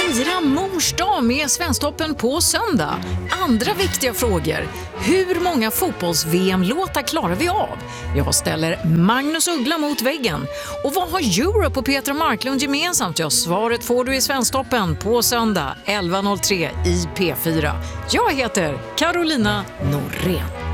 fira mors dag med Svensktoppen på söndag? Andra viktiga frågor. Hur många fotbolls-VM-låtar klarar vi av? Jag ställer Magnus Uggla mot väggen. Och vad har Europe och Petra Marklund gemensamt? Ja, svaret får du i Svensktoppen på söndag 11.03 i P4. Jag heter Carolina Norén.